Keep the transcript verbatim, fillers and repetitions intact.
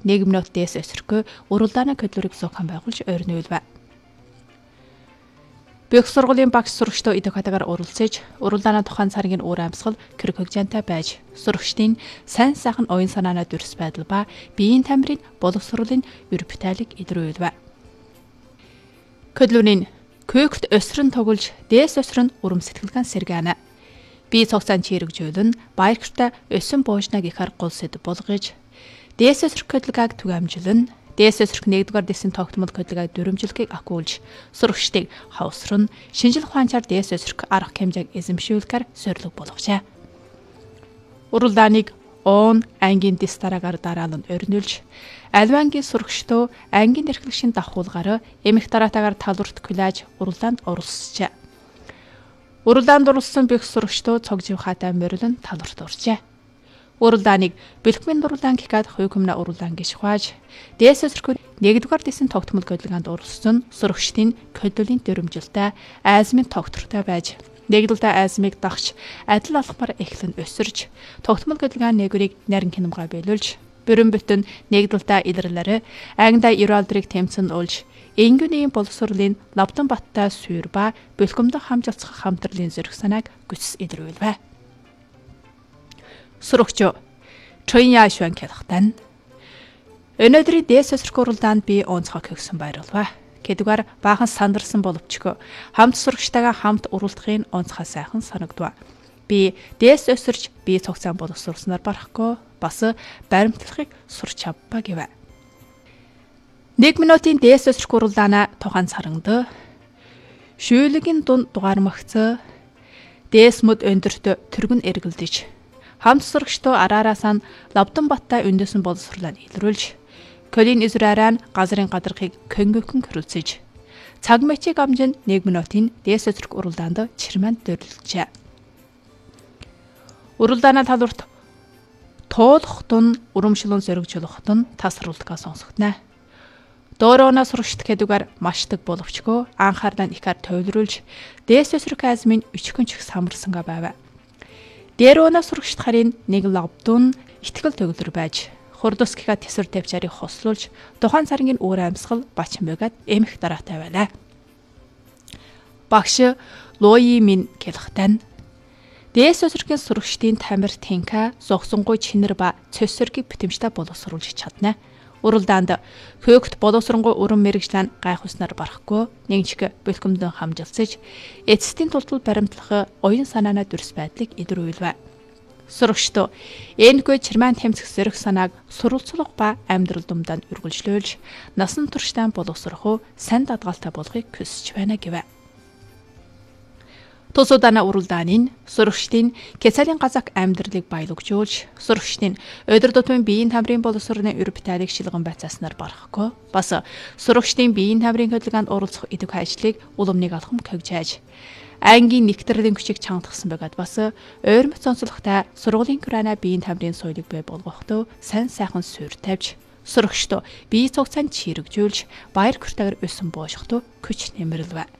нийгэмнот дээс өсөрхөө уралдааны хөдлөрийг зохион байгуулж ойрнуулв. Бүх сургуулийн багш сурагчдоо идэх хатагаар уралцаж, уралдааны тухайн царгийн уур амьсгал кэрхэгжэнтэй байж, сурагчдын сайн сайхан оюун санаанаа дүрс байдал ба биеийн тамирын боловсруулын өр бүтээлийг илрүүлв. Хөдлөрийн көөгт өсрөн тоглож, дээс өсрөн урам сэтгэлгэн сэргэнэ. Би цогцаан чирэгжүүлэн баяртай өсөн буужнаг их арга гол сэд болгож, дээс өсрөх хөдөлгөөг түгээмжлэн, дээс өсрөх нэгдүгээр дэсийн тогтмол хөдөлгөөг дүрмжилгийг акуулж, сурагчдыг хавсран, шинжил ухаанчаар дээс өсрөх арга хэмжээг эзэмшүүлэхээр зорилго болгожээ. Уралдааныг он ангийн дэс дараагаар дараалан орнуулж, альвангийн сурагчдоо ангийн эрхлэгчийн давхуулгаар эмх дараатаагаар талурт күлээж уралдаанд оролцжээ. Уралдаанд оролцсон бүх сурагчдоо цогжив хатай морилон талурт оржээ. Уралдааныг бэлтгэмийн уралдаан гэхэд хуйкумна уралдаан гэж хувааж, дээс өсрөхөд нэгдүгээр дэсийн тогтмол хөдөлгөөнд оролцсон сурагчдын хөдөлгөөний дүрмжилтэй айзмын тогтвортой байж, нэгдэлтэй айзмыг дагч адил алхмаар эхлэн өсөрж, тогтмол хөдөлгөөний нэгүрийг нарийн хинамгаа биелүүлж, бүрэн бүтэн нэгдэлтэй илэрлэрэ ангида ирэлдрийг тэмцэн олж, энгүний боловсруулын лавдан баттай сүйр ба бэлтгэмдэн хамжилцах хамтралын зэрэг санааг гүцс илрүүлвэ. Сурагч Чойя швэн хэлхтэн. Өнөөдрийн дээс өсрөх уралдаанд би онцгой өгсөн баярлалаа. Гэдгээр баахан сандарсан боловчгүй хамт сурагчтайгаа хамт уралдахын онцгой сайхан санагдав. Би дээс өсөрч би цогцаан боловсруулснаар барахгүй бас баримтлахыг сурч авбаа гэвэ. Нэг минутын дээс өсрөх уралдаана тухайн царангд шүүлгийн дунд дугаар мөгцөө дээс мөд өндөртө түргэн эргэлдэж, хамт сурагчдоо араараасаа лавдан баттай өндөсөн боловсруулаад илрүүлж, колын израараа газрын гадархыг көнгөкөн хөрөлцөж, цаг мөчийг амжин нэг минутын дээс өсрөх уралдаанд чирмэнд дөрлөжээ. Уралдаана талурт тоолохтун урамшлон зоригжлохтун тасруулдгаа сонсогдно. Доорооно сурагчд гэдгээр машдаг боловчгүй анхаарлаа ихаар тойлруулж, дээс өсрөх айзмын өчгөнч самарсангаа байв. Дээрөөно сурагчд харин нэг лавдун итгэл төгөлөр байж, хурдусгига тэсвэр тавьчаарыг хослуулж, тухайн царгийн уур амьсгал бачин бөгөөд эмх дараатай байлаа. Багш Лои минь хэлхтэн. Дээс өсрөхийн сурагчдын тамир тэнка зогсонгуй чинэр ба цөсөргийг бүтэмжтэй боловсруулж чадна. Уралдаанд хөөгт боловсронгуй уран мэрэгжлэн гайхуснаар барахгүй, нэгжиг бэлтгэмдэн хамжилцаж, эцэстийн тултал баримтлах оюун санаанаа дүрс байдлыг илрүүлвэ. Сурагчдоо энэгүй чирмэн тэмцэх зэрэг санааг суралцлага ба амьдрал думдаа үргэлжлүүлж, насан туршдаа боловсрох сайн дадгалтай болгохыг хүсэж байна гэвэ. Тусуудана уралдаанын сурагчдын кецалийн газак амьдралыг баялагжуулж, сурагчдын өдөр тутмын биеийн тамирын боловсролын өр бүтээлийг шилгэн байцааснаар барахгүй, бас сурагчдын биеийн тамирын хөдөлгөөнд оролцох идэвх ажлыг уламныг алхам хөгжиж, ангийн нэгтрлийн хүчийг чангатгсан байгаад бас ойрмох цонцлогтой сургуулийн курана биеийн тамирын соёлыг бий болгохдоо сайн сайхан суурь тавьж, сурагчдоо бие цогцаанд чирэгжүүлж, баяр хүртэйгээр өсөн боожохдоо күч нэмэрлэв.